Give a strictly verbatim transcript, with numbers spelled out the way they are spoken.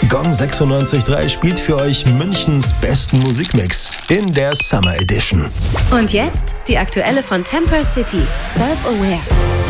Gong sechsundneunzig Komma drei spielt für euch Münchens besten Musikmix in der Summer Edition. Und jetzt die aktuelle von Temper City, Self-Aware.